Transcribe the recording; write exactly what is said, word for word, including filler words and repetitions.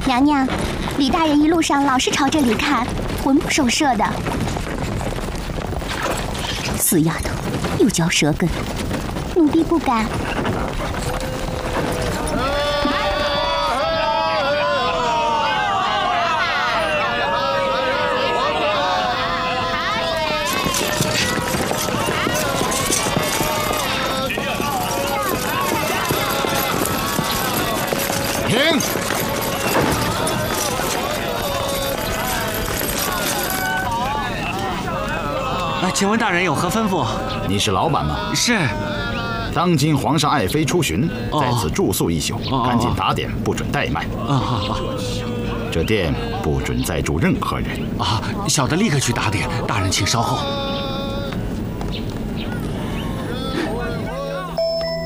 娘娘，李大人一路上老是朝这里看，魂不守舍的。死丫头，又嚼舌根，奴婢不敢。 停！ 啊，请问大人有何吩咐？ 你是老板吗？ 是。 当今皇上爱妃出巡， 哦、 在此住宿一宿， 哦、 赶紧打点，不准怠慢。 啊啊！ 这店不准再住任何人。 啊，小的立刻去打点。大人请稍后。